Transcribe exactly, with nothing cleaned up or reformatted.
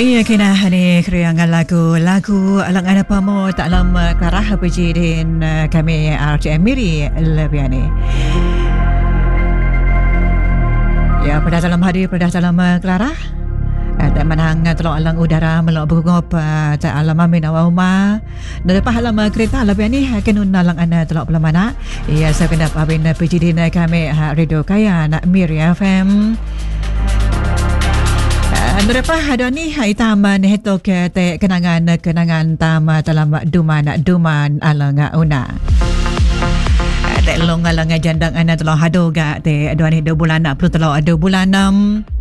Iya kena hani kriangan lagu lagu alang ana pamo tak lama karah pejidin kami R T M Miri lebiani. Ya pada dalam hari pada dalam Clara tak menang telok alang udara melok bergop tak alam amin awama lepas alam kereta lebiani akan unalang ana telok pelamana. Ya saya kena pabin pejidin kami radio kaya nak Miri F M. Lepas ada ni hai taman heto ke te kenangan kenangan tama dalam duman duman alanga una. Te long alanga jandang ana telah hado ga te dua ni dua bulan nak perlu telah ada bulan enam.